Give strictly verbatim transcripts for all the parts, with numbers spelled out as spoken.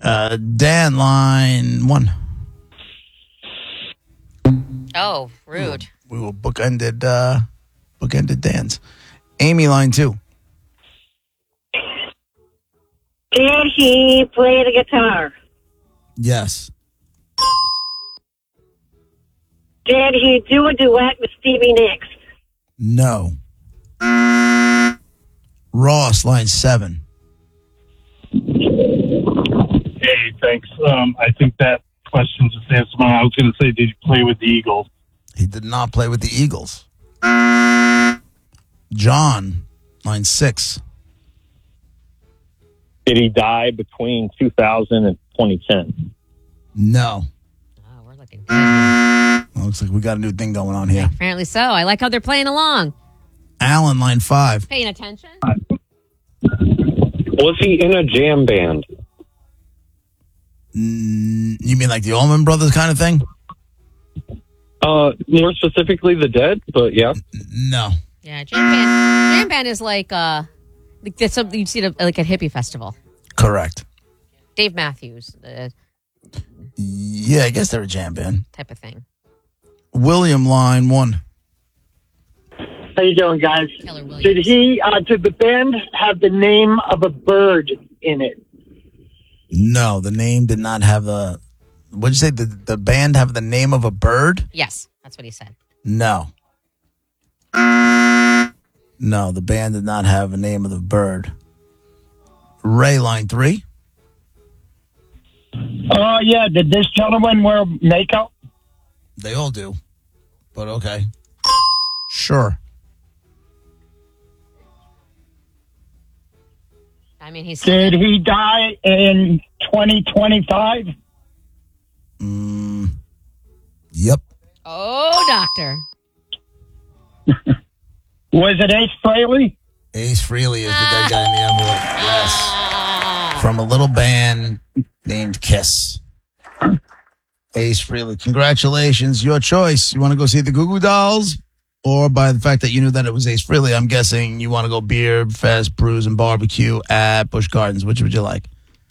Uh, Dan, line one. Oh, rude. We will bookended, uh, bookended Dan's. Amy, line two. Did he play the guitar? Yes. Did he do a duet with Stevie Nicks? No. Ross, line seven. Hey, thanks. Um, I think that question's just answered. I was going to say, did you play with the Eagles? He did not play with the Eagles. John, line six. Did he die between two thousand and twenty ten? No. Oh, we're looking good here. Well, looks like we got a new thing going on here. Apparently so. I like how they're playing along. Alan, line five. Paying attention. Was he in a jam band? Mm, you mean like the Allman Brothers kind of thing? Uh, more specifically, the Dead, but yeah. No. Yeah, jam band. Jam band is like uh, like that's something you see at a, like at hippie festival. Correct. Dave Matthews uh, Yeah, I guess they're a jam band. type of thing. William, line one. How you doing, guys? Keller Williams. Did he? Uh, did the band have the name of a bird in it? No, the name did not have the... What'd you say? The, the band have the name of a bird? Yes, that's what he said. No. No, the band did not have a name of the bird. Ray, line three. Oh, yeah. Did this gentleman wear makeup? They all do. But okay. Sure. I mean, he's Did he die in twenty twenty-five? Mm, yep. Oh, doctor. Was it Ace Frehley? Ace Frehley is the dead guy in the envelope. Yes. From a little band named Kiss. Ace Frehley. Congratulations. Your choice. You want to go see the Goo Goo Dolls? Or by the fact that you knew that it was Ace Frehley, I'm guessing you want to go beer, fest, brews, and barbecue at Busch Gardens. Which would you like?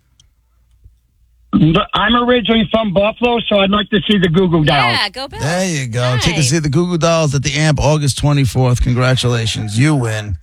I'm originally from Buffalo, so I'd like to see the Goo Goo Dolls. Yeah, go Bills. There you go. Nice. Take a see the Goo Goo Dolls at the Amp August twenty-fourth. Congratulations. You win.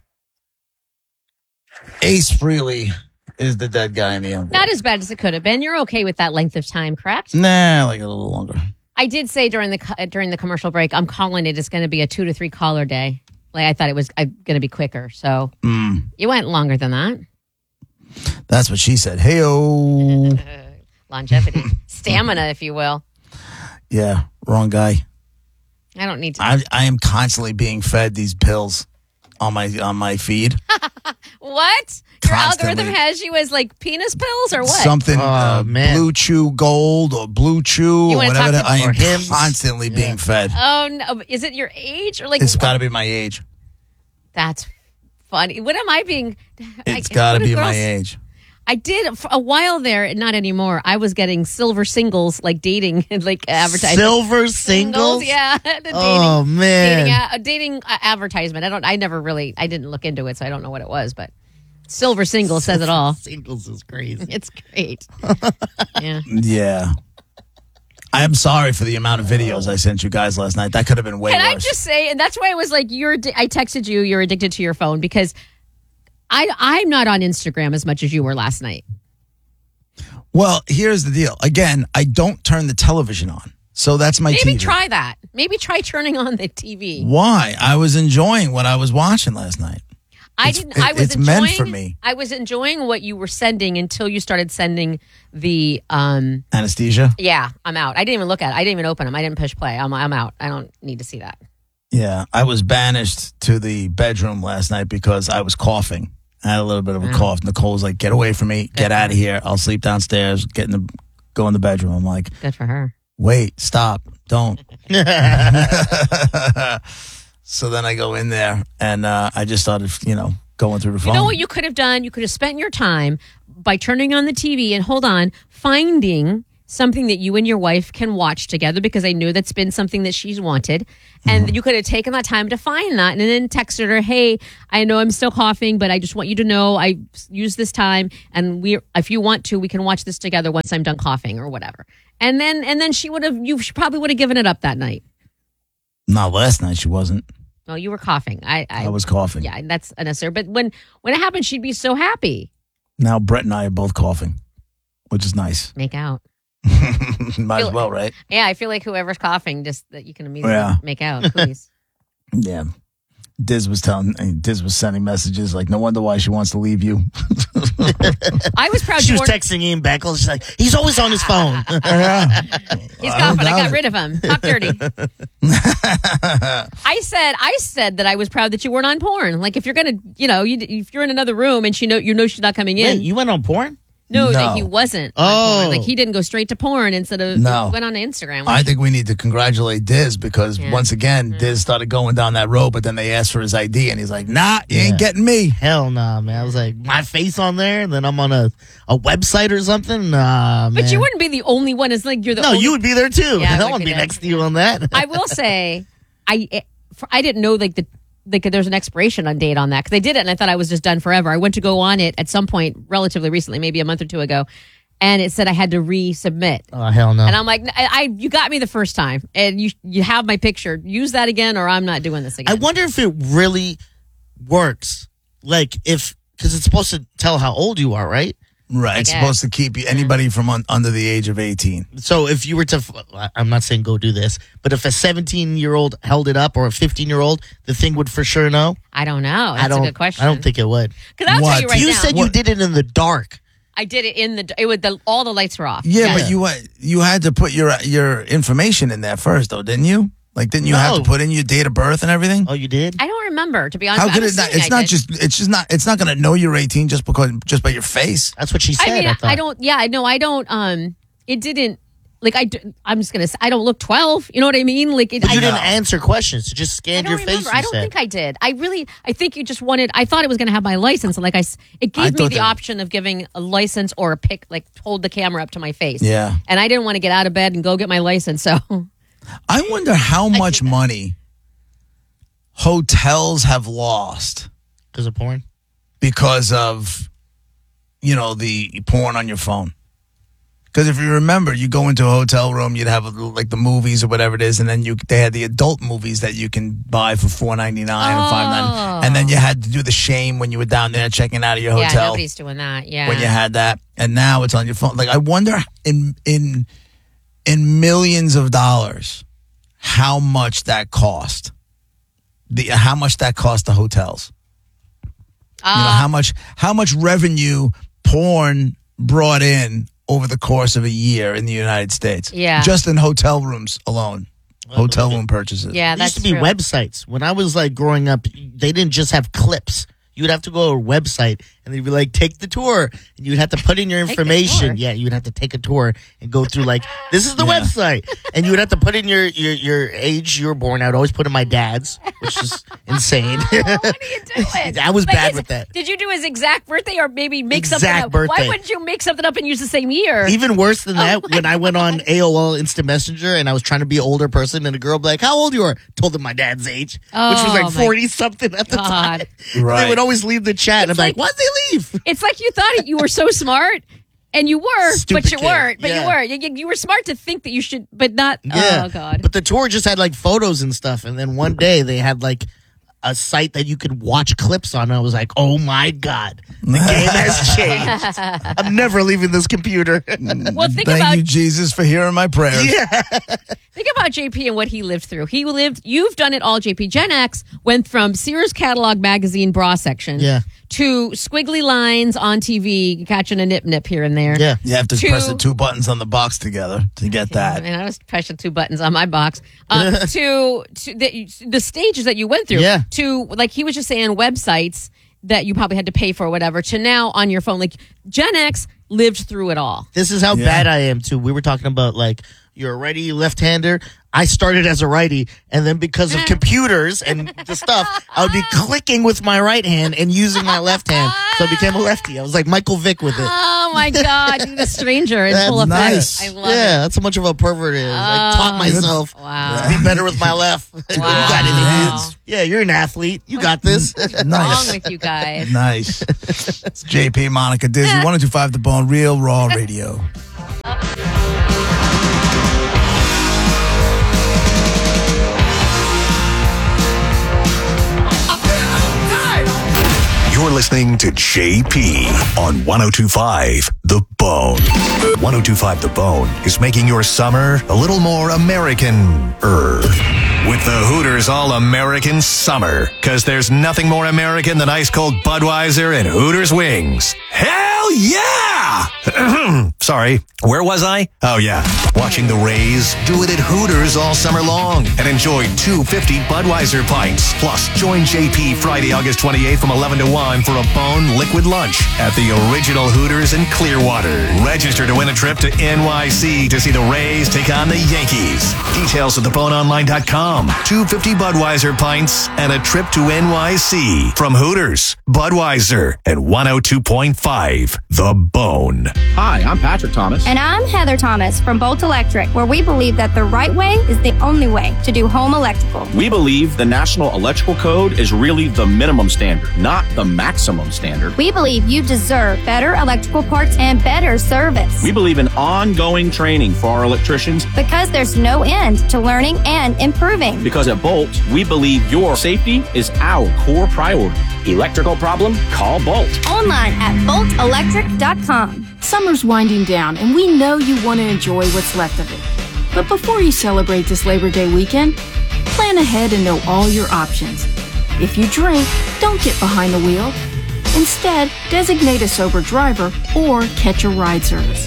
Ace Frehley is the dead guy in the envelope. Not as bad as it could have been. You're okay with that length of time, correct? Nah, like a little longer. I did say during the co- during the commercial break, I'm calling it. It's going to be a two to three caller day. Like I thought it was uh, going to be quicker. So Mm, you went longer than that. that's what she said. Hey-o. Longevity, stamina, if you will. Yeah, wrong guy. I don't need to. I I am constantly being fed these pills on my on my feed. What? Your Constantly. algorithm has you as like penis pills or what? Something Oh, uh, man. Blue Chew Gold or Blue Chew You or wanna whatever. talk that- to- I am or Hims? constantly Yeah. being fed. Oh no! Is it your age or like? It's got to be my age. That's funny. What am I being? It's I- got to what do be my girls- age. I did for a while there, not anymore. I was getting silver singles, like dating, like advertising. Silver singles? yeah. The dating, Oh, man. dating, a, dating uh, advertisement. I don't. I never really. I didn't look into it, so I don't know what it was. But silver single says it all. Singles is crazy. It's great. Yeah. Yeah. I am sorry for the amount of videos I sent you guys last night. That could have been way Can I worse. just say, and that's why I was like, you're. addi- I texted you. You're addicted to your phone because I I'm not on Instagram as much as you were last night. Well, here's the deal. Again, I don't turn the television on. So that's my Maybe T V. try that. Maybe try turning on the T V. Why? I was enjoying what I was watching last night. I It's- didn't. I it- was it's enjoying, meant for me. I was enjoying what you were sending until you started sending the. um Anesthesia? Yeah, I'm out. I didn't even look at it. I didn't even open them. I didn't push play. I'm I'm out. I don't need to see that. Yeah. I was banished to the bedroom last night because I was coughing. I had a little bit of a Mm. cough. Nicole was like, get away from me. Get out of here. I'll sleep downstairs. Get in the, go in the bedroom. I'm like, Good for her. wait, stop. Don't. So then I go in there and uh, I just started, you know, going through the phone. You know what you could have done? You could have spent your time by turning on the T V and hold on, finding something that you and your wife can watch together, because I know that's been something that she's wanted. And Mm-hmm. you could have taken that time to find that and then texted her, hey, I know I'm still coughing, but I just want you to know I used this time, and we, if you want to, we can watch this together once I'm done coughing or whatever. And then and then she would have, you probably would have given it up that night. Not last night. She wasn't. Oh, you were coughing. I I, I was coughing. Yeah, that's unnecessary. But when when it happened, she'd be so happy. Now Brett and I are both coughing, which is nice. Make out. Might as well, right? Yeah, I feel like whoever's coughing, just that you can immediately Yeah. make out, please. Yeah. Diz was telling, Diz was sending messages like, no wonder why she wants to leave you. I was proud She you was weren't. texting Ian Beckles. She's like, he's always on his phone. yeah. He's I coughing. don't I doubt got it. rid of him. Talk dirty. I said, I said that I was proud that you weren't on porn. Like if you're gonna, you know, you, if you're in another room and she know you know she's not coming in. Wait, you went on porn? no, No. that he wasn't. on Oh. porn. Like he didn't go straight to porn instead of No. went on to Instagram. I think we need to congratulate Diz because Yeah. once again, Diz started going down that road, but then they asked for his I D and he's like, nah, you ain't Yeah. getting me. Hell nah, man. I was like, my face on there, and then I'm on a, a website or something? Nah, man. but you wouldn't be the only one. It's like you're the No, only. you would be there too. Yeah, I I don't would want to be be there. next to you on that. I will say, I eh, for, I didn't know like the like there's an expiration on date on that because they did it and I thought I was just done forever. I went to go on it at some point relatively recently, maybe a month or two ago, and it said I had to resubmit. Oh, hell no. And I'm like, I, I you got me the first time, and you you have my picture. Use that again, or I'm not doing this I again. wonder if it really works. Like, if, because it's supposed to tell how old you are, right? Right. It's guess. supposed to keep you, anybody from un, under the age of eighteen. So if you were to, I'm not saying go do this, but if a seventeen year old held it up or a fifteen year old, the thing would for sure know? I don't know. That's I don't, a good question. I don't think it would. Because I'll tell What? you right you now. said you What? did it in the dark. I did it in the. It would the all the lights were off. Yeah, Yeah. but you uh, you had to put your your information in there first, though, didn't you? Like, didn't you have No. to put in your date of birth and everything? Oh, you did? I don't remember, to be honest. How I'm could it not? assuming It's I not did. just. It's just not. It's not going to know you're eighteen just because just by your face. That's what she said. I mean, I, I, thought. don't. Yeah, I know. I don't. Um, it didn't. Like I. do- I'm just gonna. Say, I don't look twelve. You know what I mean? Like it, But I you know. didn't answer questions. You just I scanned don't your remember. face. You I don't said. think I did. I really, I think you just wanted. I thought it was going to have my license, and like I, s- it I gave me thought the that- option of giving a license or a pic, like hold the camera up to my face. Yeah. And I didn't want to get out of bed and go get my license, so I wonder how much did that. money hotels have lost Because of porn? because of, you know, the porn on your phone. Because if you remember, you go into a hotel room, you'd have like the movies or whatever it is, and then you they had the adult movies that you can buy for four ninety nine and five ninety nine, and then you had to do the shame when you were down there checking out of your yeah, hotel nobody's doing that. Yeah, when you had that, and now it's on your phone. Like I wonder in in in millions of dollars how much that cost. The how much that cost the hotels. Uh, You know, how much how much revenue porn brought in over the course of a year in the United States. Yeah. Just in hotel rooms alone. Hotel room purchases. yeah, There that's used to be true. websites. When I was like growing up, they didn't just have clips. You would have to go to a website and they'd be like, take the tour. And you'd have to put in your Take the information. tour? Yeah, you would have to take a tour and go through like, this is the Yeah. website. And you would have to put in your, your, your age you were born. I would always put in my dad's, which is insane. Oh, what are you doing? I was Like bad his- with that. Did you do his exact birthday or maybe make Exact something up? birthday. Why wouldn't you make something up and use the same year? Even worse than that, Oh my when I went on A O L Instant Messenger and I was trying to be an older person and a girl would be like, how old you are? Told them my dad's age, which was Oh, like my forty something at the time. God. Right. They would always leave the chat and I'm like, like- why'd they leave? It's like you thought you were so smart, and you were, Stupid but you kid. weren't. But Yeah. you were. You, you- you were smart to think that you should, but not. Yeah. Oh God. But the tour just had like photos and stuff. And then one day they had like a site that you could watch clips on. And I was like, oh my God, the game has changed. I'm never leaving this computer. well, think Thank about you, Jesus, for hearing my prayers. yeah. think about J P and what he lived through. He lived. You've done it all, J P. Gen X went from Sears catalog magazine bra section, Yeah. to squiggly lines on T V, catching a nip nip here and there. Yeah. You have to Two- press the two buttons on the box together to get that. And I was pressing two buttons on my box. Um, to to the, the stages that you went through. Yeah. To, like he was just saying, websites that you probably had to pay for or whatever, to now on your phone. Like Gen X lived through it all. This is how Yeah. bad I am too. We were talking about like, you're a righty left-hander. I started as a righty, and then because of computers and the stuff, I would be clicking with my right hand and using my left hand. So I became a lefty. I was like Michael Vick with it. Oh my God, you're the stranger in That's full effect. nice. I love Yeah, it. that's how much of a pervert it is. I taught myself Wow. to be better with my left. You got it, Wow. idiots. Yeah, you're an athlete. You got this. What's wrong Nice. with you guys? Nice. It's J P, Monica, Dizzy, one oh two point five The Bone, Real Raw Radio. You're listening to J P on one oh two point five The Bone. one oh two point five The Bone is making your summer a little more American-er. With the Hooters All-American Summer. Because there's nothing more American than ice-cold Budweiser and Hooters wings. Hell yeah! Sorry, where was I? Oh yeah, watching the Rays do it at Hooters all summer long. And enjoy two fifty Budweiser pints. Plus, join J P Friday, August twenty-eighth from eleven to one for a Bone Liquid Lunch at the original Hooters in Clearwater. Register to win a trip to N Y C to see the Rays take on the Yankees. Details at the bone online dot com. two fifty Budweiser pints and a trip to N Y C from Hooters, Budweiser, and one oh two point five The Bone. Hi, I'm Patrick Thomas. And I'm Heather Thomas from Bolt Electric, where we believe that the right way is the only way to do home electrical. We believe the National Electrical Code is really the minimum standard, not the maximum standard. We believe you deserve better electrical parts and better service. We believe in ongoing training for our electricians. Because there's no end to learning and improving. Because at Bolt, we believe your safety is our core priority. Electrical problem? Call Bolt. Online at bolt electric dot com. Summer's winding down, and we know you want to enjoy what's left of it. But before you celebrate this Labor Day weekend, plan ahead and know all your options. If you drink, don't get behind the wheel. Instead, designate a sober driver or catch a ride service.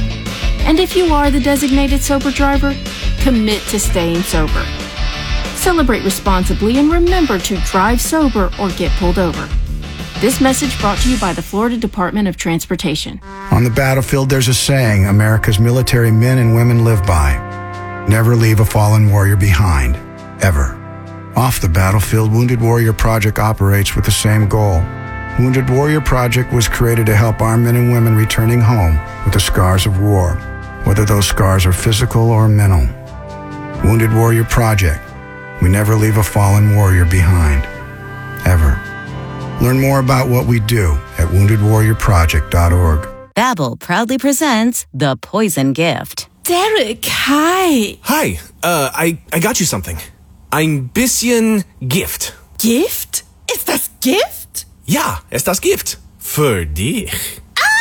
And if you are the designated sober driver, commit to staying sober. Celebrate responsibly and remember to drive sober or get pulled over. This message brought to you by the Florida Department of Transportation. On the battlefield, there's a saying America's military men and women live by. Never leave a fallen warrior behind, ever. Off the battlefield, Wounded Warrior Project operates with the same goal. Wounded Warrior Project was created to help our men and women returning home with the scars of war, whether those scars are physical or mental. Wounded Warrior Project. We never leave a fallen warrior behind, ever. Learn more about what we do at wounded warrior project dot org. Babbel proudly presents The Poison Gift. Derek, hi. Hi, uh, I, I got you something. Ein bisschen Gift. Gift? Ist das Gift? Ja, ist das Gift. Für dich.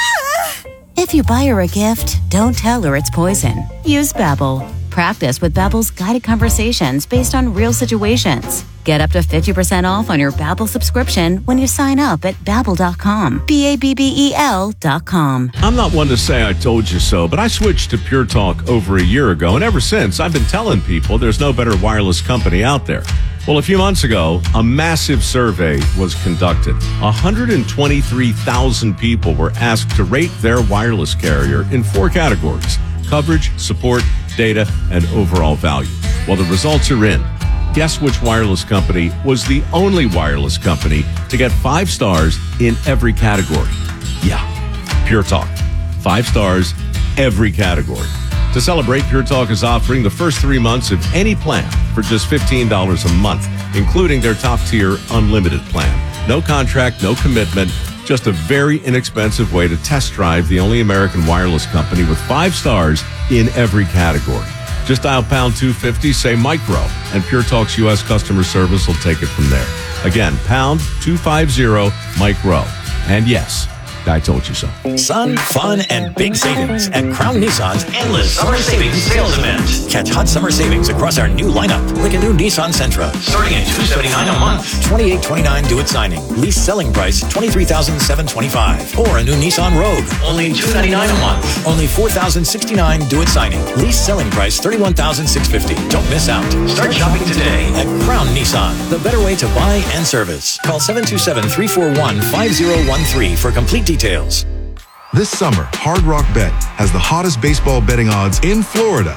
Ah! If you buy her a gift, don't tell her it's poison. Use Babbel. Practice with Babbel's guided conversations based on real situations. Get up to fifty percent off on your Babbel subscription when you sign up at babbel dot com. B A B B E L dot com. I'm not one to say I told you so, but I switched to Pure Talk over a year ago, and ever since, I've been telling people there's no better wireless company out there. Well, a few months ago, a massive survey was conducted. one hundred twenty-three thousand people were asked to rate their wireless carrier in four categories: coverage, support, data, and overall value. Well, the results are in. Guess which wireless company was the only wireless company to get five stars in every category? Yeah, Pure Talk. Five stars, every category. To celebrate, Pure Talk is offering the first three months of any plan for just fifteen dollars a month, including their top-tier unlimited plan. No contract, no commitment, just a very inexpensive way to test drive the only American wireless company with five stars in every category. Just dial pound two fifty, say micro, and Pure Talk's U S customer service will take it from there. Again, pound two fifty, micro. And yes, I told you so. Sun, fun, and big savings at Crown Nissan's Endless Summer Savings Sales Event. Catch hot summer savings across our new lineup, like a new Nissan Sentra, starting at two hundred seventy-nine dollars a month, twenty-eight twenty-nine due at signing. Lease selling price twenty-three thousand seven hundred twenty-five dollars. Or a new Nissan Rogue, only two hundred ninety-nine dollars a month, only four thousand sixty-nine dollars due at signing. Lease selling price thirty-one thousand six hundred fifty dollars. Don't miss out. Start shopping today at Crown Nissan, the better way to buy and service. Call seven two seven, three four one, five zero one three for complete details. This summer, Hard Rock Bet has the hottest baseball betting odds in Florida.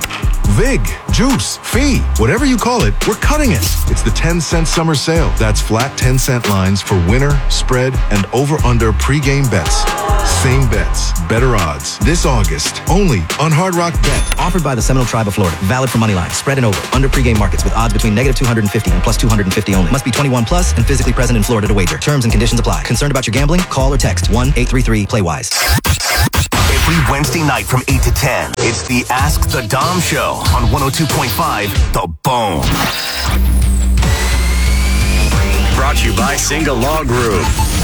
vig, juice, fee, whatever you call it, we're cutting it. It's the ten cent summer sale. That's flat ten cent lines for winner, spread, and over-under pregame bets. Same bets, better odds. This August, only on Hard Rock Bet. Offered by the Seminole Tribe of Florida. Valid for moneyline, spread and over. Under pregame markets with odds between negative two hundred fifty and plus two hundred fifty only. Must be twenty-one plus and physically present in Florida to wager. Terms and conditions apply. Concerned about your gambling? Call or text one eight three three play wise. Every Wednesday night from eight to ten, it's the Ask the Dom Show on one oh two point five The Bone. Brought to you by Single Log Group.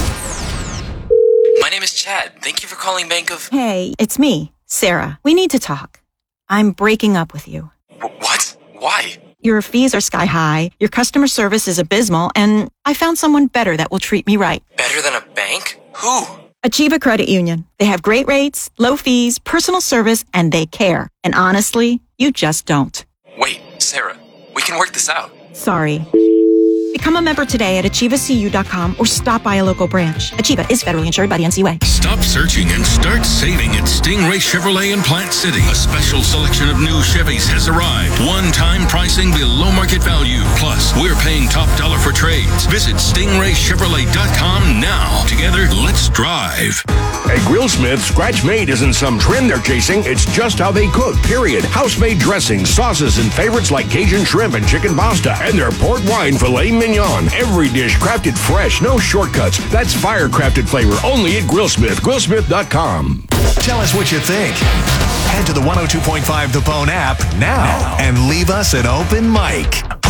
My name is Chad. Thank you for calling Bank of... Hey, it's me, Sarah. We need to talk. I'm breaking up with you. W- what? Why? Your fees are sky high, your customer service is abysmal, and I found someone better that will treat me right. Better than a bank? Who? Achieva Credit Union. They have great rates, low fees, personal service, and they care. And honestly, you just don't. Wait, Sarah, we can work this out. Sorry. Become a member today at achieva c u dot com or stop by a local branch. Achieva is federally insured by the N C U A. Stop searching and start saving at Stingray Chevrolet in Plant City. A special selection of new Chevys has arrived. One-time pricing below market value. Plus, we're paying top dollar for trades. Visit stingray chevrolet dot com now. Together, let's drive. At Grillsmith, scratch made isn't some trend they're chasing. It's just how they cook, period. House-made dressings, sauces, and favorites like Cajun shrimp and chicken pasta. And their port wine filet mignon. Every dish crafted fresh, no shortcuts. That's fire-crafted flavor only at Grillsmith. Grillsmith dot com. Tell us what you think. Head to the one oh two point five The Bone app now, now. and leave us an open mic.